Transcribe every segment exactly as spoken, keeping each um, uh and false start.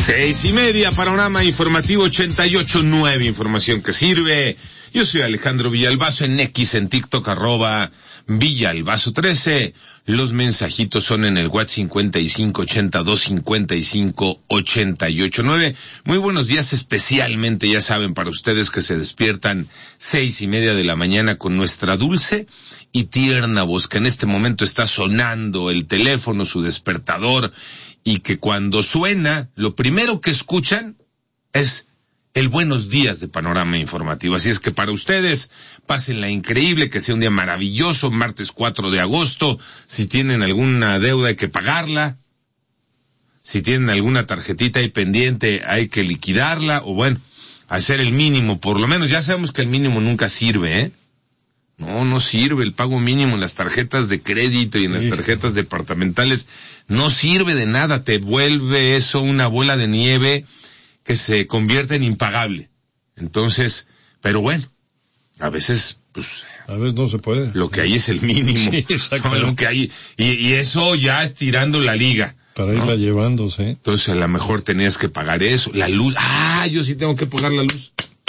Seis y media, panorama informativo ochenta y ocho nueve, información que sirve. Yo soy Alejandro Villalbazo, en X, en TikTok, arroba Villalbazo trece. Los mensajitos son en el WhatsApp cincuenta y cinco ochenta y dos cincuenta y cinco ochenta y ocho nueve. Muy buenos días, especialmente, ya saben, para ustedes que se despiertan seis y media de la mañana con nuestra dulce y tierna voz, que en este momento está sonando el teléfono, su despertador, y que cuando suena, lo primero que escuchan es el buenos días de Panorama Informativo. Así es que para ustedes, pásenla increíble, que sea un día maravilloso, martes cuatro de agosto. Si tienen alguna deuda hay que pagarla. Si tienen alguna tarjetita ahí pendiente hay que liquidarla, o bueno, hacer el mínimo, por lo menos. Ya sabemos que el mínimo nunca sirve, ¿eh? No, no sirve el pago mínimo en las tarjetas de crédito y en las tarjetas departamentales. No sirve de nada, te vuelve eso una bola de nieve que se convierte en impagable. Entonces, pero bueno, a veces, pues, a veces no se puede. Lo que hay es el mínimo. Sí, exactamente. No, lo que hay, y, y eso ya estirando la liga. Para irla ¿no? llevándose. Entonces, a lo mejor tenías que pagar eso. La luz, ah, yo sí tengo que pagar la luz.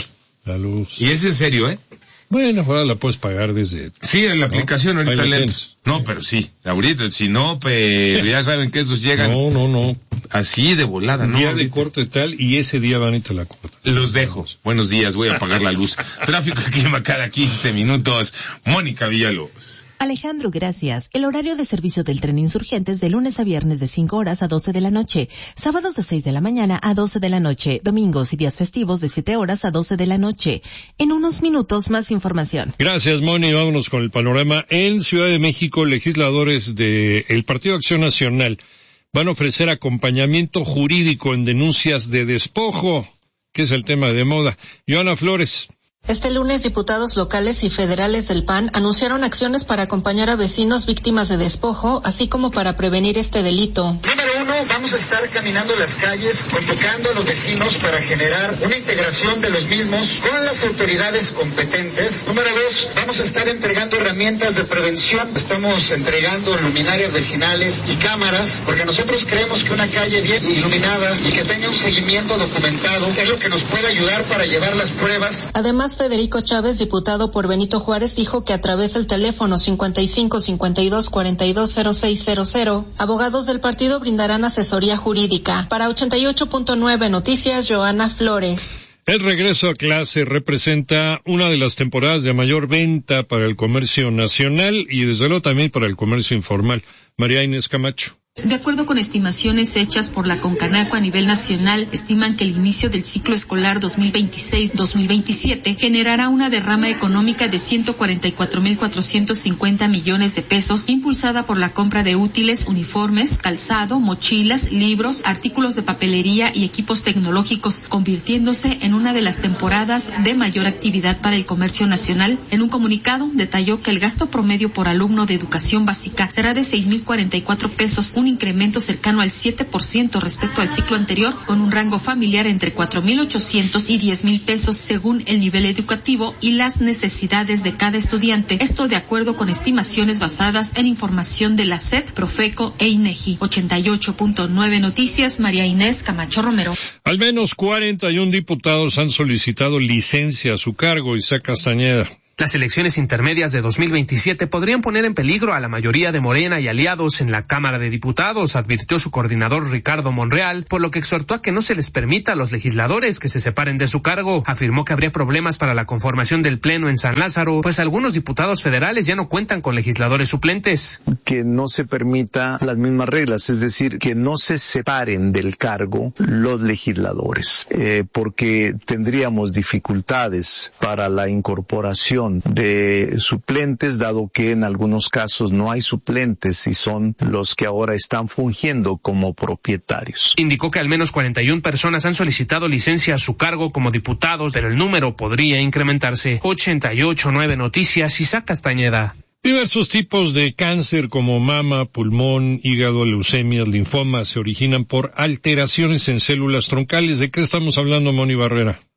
La luz. Y es en serio, ¿eh? Bueno, ahora la puedes pagar desde... Sí, en la aplicación, ¿no? Ahorita le... No, pero sí, ahorita, si no, pero ya saben que esos llegan... No, no, no. Así de volada, ¿no? Día de corte tal, y ese día van y te la cortan. Los dejo. Buenos días, voy a apagar la luz. Tráfico y clima cada quince minutos. Mónica Villalobos. Alejandro, gracias. El horario de servicio del tren Insurgentes de lunes a viernes de cinco horas a doce de la noche, sábados de seis de la mañana a doce de la noche, domingos y días festivos de siete horas a doce de la noche. En unos minutos más información. Gracias, Moni. Vámonos con el panorama. En Ciudad de México, legisladores del Partido Acción Nacional van a ofrecer acompañamiento jurídico en denuncias de despojo, que es el tema de moda. Joana Flores. Este lunes, diputados locales y federales del P A N anunciaron acciones para acompañar a vecinos víctimas de despojo, así como para prevenir este delito. Número uno, vamos a estar caminando las calles, convocando a los vecinos para generar una integración de los mismos con las autoridades competentes. Número dos, vamos a estar entregando herramientas de prevención. Estamos entregando luminarias vecinales y cámaras, porque nosotros creemos que una calle bien iluminada y que tenga un seguimiento documentado es lo que nos puede ayudar para llevar las pruebas. Además, Federico Chávez, diputado por Benito Juárez, dijo que a través del teléfono cincuenta y cinco cincuenta y dos cuarenta y dos cero seis cero cero, abogados del partido brindarán asesoría jurídica. Para ochenta y ocho punto nueve Noticias, Joana Flores. El regreso a clase representa una de las temporadas de mayor venta para el comercio nacional y desde luego también para el comercio informal. María Inés Camacho. De acuerdo con estimaciones hechas por la Concanaco a nivel nacional, estiman que el inicio del ciclo escolar dos mil veintiséis dos mil veintisiete generará una derrama económica de ciento cuarenta y cuatro mil cuatrocientos cincuenta millones de pesos, impulsada por la compra de útiles, uniformes, calzado, mochilas, libros, artículos de papelería y equipos tecnológicos, convirtiéndose en una de las temporadas de mayor actividad para el comercio nacional. En un comunicado, detalló que el gasto promedio por alumno de educación básica será de seis mil cuarenta y cuatro pesos, un incremento cercano al siete por ciento respecto al ciclo anterior, con un rango familiar entre cuatro mil ochocientos y diez mil pesos según el nivel educativo y las necesidades de cada estudiante. Esto de acuerdo con estimaciones basadas en información de la S E P, Profeco e INEGI. ochenta y ocho punto nueve Noticias, María Inés Camacho Romero. Al menos cuarenta y uno diputados han solicitado licencia a su cargo. Isaac Castañeda. Las elecciones intermedias de dos mil veintisiete podrían poner en peligro a la mayoría de Morena y aliados en la Cámara de Diputados, advirtió su coordinador Ricardo Monreal, por lo que exhortó a que no se les permita a los legisladores que se separen de su cargo. Afirmó que habría problemas para la conformación del Pleno en San Lázaro, pues algunos diputados federales ya no cuentan con legisladores suplentes. Que no se permita las mismas reglas, es decir, que no se separen del cargo los legisladores, eh, porque tendríamos dificultades para la incorporación de suplentes, dado que en algunos casos no hay suplentes y son los que ahora están fungiendo como propietarios. Indicó que al menos cuarenta y una personas han solicitado licencia a su cargo como diputados, pero el número podría incrementarse. ochenta y ocho punto nueve Noticias, Isaac Castañeda. Diversos tipos de cáncer como mama, pulmón, hígado, leucemias, linfomas se originan por alteraciones en células troncales. ¿De qué estamos hablando, Moni Barrera?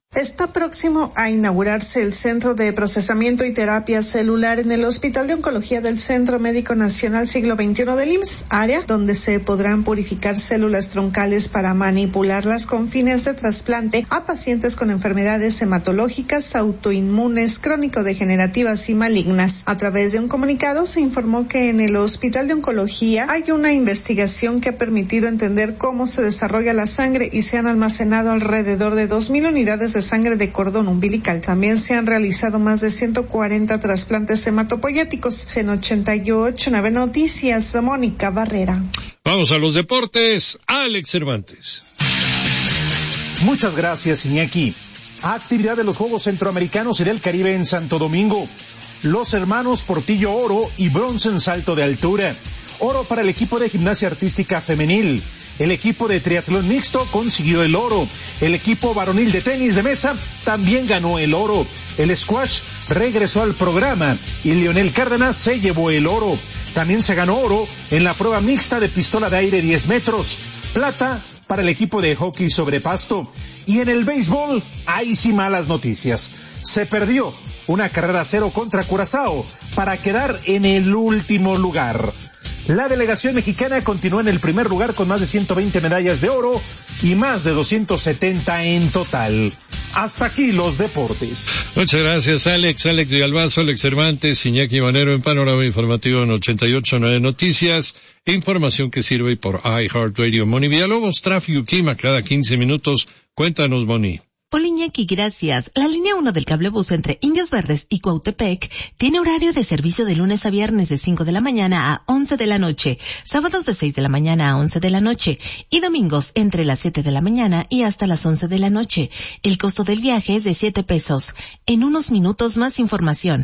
Está próximo a inaugurarse el Centro de Procesamiento y Terapia Celular en el Hospital de Oncología del Centro Médico Nacional Siglo veintiuno del I M S S, área donde se podrán purificar células troncales para manipularlas con fines de trasplante a pacientes con enfermedades hematológicas, autoinmunes, crónico-degenerativas y malignas. A través de un comunicado se informó que en el Hospital de Oncología hay una investigación que ha permitido entender cómo se desarrolla la sangre y se han almacenado alrededor de dos mil unidades de sangre de cordón umbilical. También se han realizado más de ciento cuarenta trasplantes hematopoyéticos. En ochenta y ocho nueve Noticias, Mónica Barrera. Vamos a los deportes. Alex Cervantes. Muchas gracias, Iñaki. Actividad de los Juegos Centroamericanos y del Caribe en Santo Domingo. Los hermanos Portillo oro y bronce en salto de altura. Oro para el equipo de gimnasia artística femenil. El equipo de triatlón mixto consiguió el oro. El equipo varonil de tenis de mesa también ganó el oro. El squash regresó al programa y Leonel Cárdenas se llevó el oro. También se ganó oro en la prueba mixta de pistola de aire diez metros. Plata para el equipo de hockey sobre pasto. Y en el béisbol, hay sí malas noticias. Se perdió una carrera cero contra Curazao para quedar en el último lugar. La delegación mexicana continúa en el primer lugar con más de ciento veinte medallas de oro y más de doscientos setenta en total. Hasta aquí los deportes. Muchas gracias, Alex. Alex Villalbazo, Alex Cervantes, Iñaki Manero en Panorama Informativo en ochenta y ocho nueve Noticias. Información que sirve por iHeartRadio. Moni Villalobos, tráfico y clima cada quince minutos. Cuéntanos, Moni. Hola Iñaki, gracias. La línea uno del cablebús entre Indios Verdes y Cuautepec tiene horario de servicio de lunes a viernes de cinco de la mañana a once de la noche, sábados de seis de la mañana a once de la noche y domingos entre las siete de la mañana y hasta las once de la noche. El costo del viaje es de siete pesos. En unos minutos más información.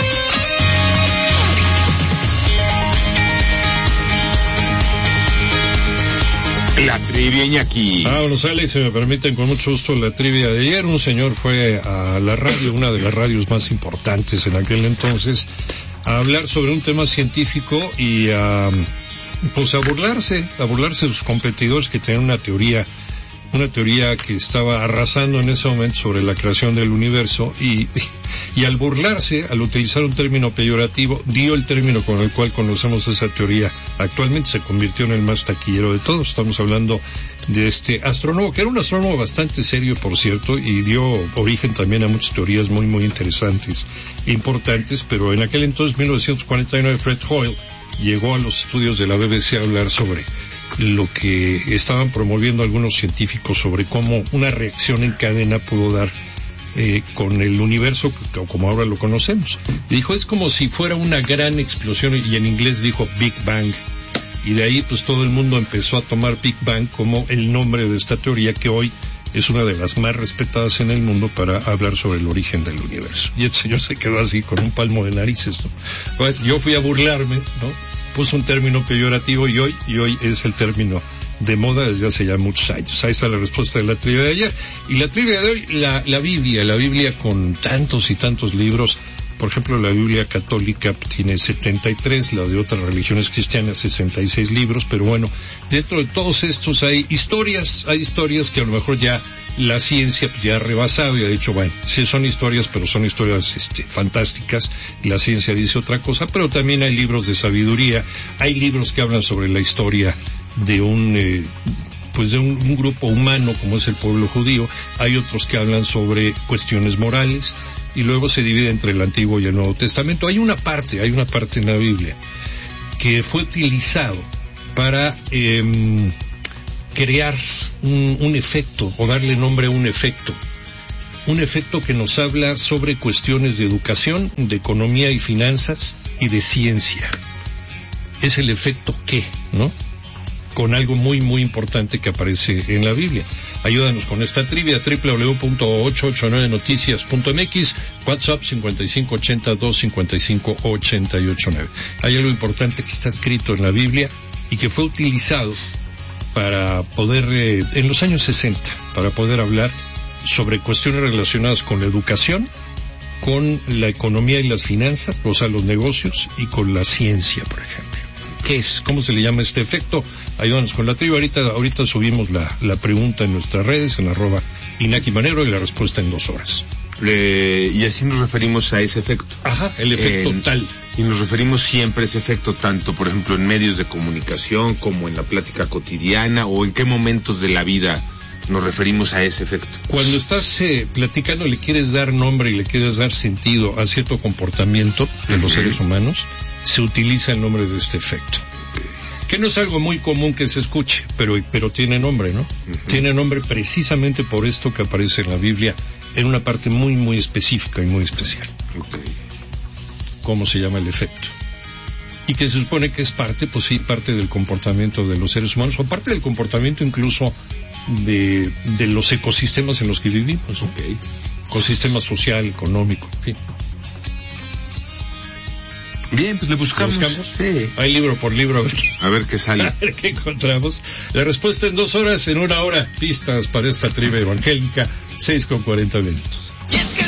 La trivia, Iñaki. Vámonos, Alex, si me permiten, con mucho gusto la trivia de ayer. Un señor fue a la radio, una de las radios más importantes en aquel entonces, a hablar sobre un tema científico y a, pues a burlarse, a burlarse de sus competidores que tenían una teoría, una teoría que estaba arrasando en ese momento sobre la creación del universo y, y al burlarse, al utilizar un término peyorativo, dio el término con el cual conocemos esa teoría. Actualmente se convirtió en el más taquillero de todos. Estamos hablando de este astrónomo, que era un astrónomo bastante serio, por cierto, y dio origen también a muchas teorías muy, muy interesantes e importantes, pero en aquel entonces, mil novecientos cuarenta y nueve, Fred Hoyle llegó a los estudios de la B B C a hablar sobre lo que estaban promoviendo algunos científicos sobre cómo una reacción en cadena pudo dar eh, con el universo como ahora lo conocemos. Dijo, es como si fuera una gran explosión, y en inglés dijo Big Bang, y de ahí pues todo el mundo empezó a tomar Big Bang como el nombre de esta teoría, que hoy es una de las más respetadas en el mundo para hablar sobre el origen del universo. Y el señor se quedó así con un palmo de narices, ¿no? Bueno, yo fui a burlarme, ¿no? Puso un término peyorativo y hoy, y hoy es el término de moda desde hace ya muchos años. Ahí está la respuesta de la trivia de ayer. Y la trivia de hoy, la, la Biblia, la Biblia con tantos y tantos libros. Por ejemplo, la Biblia católica tiene setenta y tres, la de otras religiones cristianas sesenta y seis libros, pero bueno, dentro de todos estos hay historias, hay historias que a lo mejor ya la ciencia ya ha rebasado y ha dicho, bueno, sí son historias, pero son historias este, fantásticas, y la ciencia dice otra cosa, pero también hay libros de sabiduría, hay libros que hablan sobre la historia de un... Eh, pues de un, un grupo humano como es el pueblo judío, hay otros que hablan sobre cuestiones morales, y luego se divide entre el Antiguo y el Nuevo Testamento. Hay una parte, hay una parte en la Biblia que fue utilizado para eh, crear un, un efecto, o darle nombre a un efecto, un efecto que nos habla sobre cuestiones de educación, de economía y finanzas, y de ciencia. Es el efecto ¿qué?, ¿no? Con algo muy, muy importante que aparece en la Biblia. Ayúdanos con esta trivia, doble u doble u doble u punto ochocientos ochenta y nueve noticias punto m x, WhatsApp cincuenta y cinco ochenta y dos cincuenta y cinco ochenta y ocho nueve. Hay algo importante que está escrito en la Biblia y que fue utilizado para poder, eh, en los años sesenta, para poder hablar sobre cuestiones relacionadas con la educación, con la economía y las finanzas, o sea, los negocios, y con la ciencia, por ejemplo. ¿Qué es? ¿Cómo se le llama este efecto? Ayúdanos con la trivia. Ahorita, ahorita subimos la, la pregunta en nuestras redes, en arroba Inaki Manero, y la respuesta en dos horas. Eh, y así nos referimos a ese efecto. Ajá, el efecto eh, tal. Y nos referimos siempre a ese efecto, tanto, por ejemplo, en medios de comunicación, como en la plática cotidiana, o en qué momentos de la vida nos referimos a ese efecto. Cuando estás eh, platicando, le quieres dar nombre y le quieres dar sentido a cierto comportamiento de los uh-huh. seres humanos, se utiliza el nombre de este efecto. Que no es algo muy común que se escuche, pero, pero tiene nombre, ¿no? Uh-huh. Tiene nombre precisamente por esto que aparece en la Biblia, en una parte muy, muy específica y muy especial. Okay. ¿Cómo se llama el efecto? Y que se supone que es parte, pues sí, parte del comportamiento de los seres humanos, o parte del comportamiento incluso de, de los ecosistemas en los que vivimos, ¿no? Okay. Ecosistema social, económico, en fin. Bien, pues le buscamos. ¿Le buscamos? Sí. Hay libro por libro, a ver, a ver qué sale. A ver qué encontramos. La respuesta en dos horas, en una hora, pistas para esta trivia evangélica, seis con cuarenta minutos.